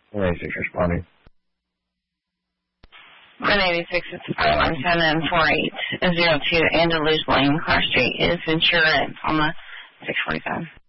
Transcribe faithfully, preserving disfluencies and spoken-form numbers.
one eighty-six responding. one eighty-six, it's five one seven four eight zero two Andaluz Lane, Clark Street is Ventura, Palma, six forty-five.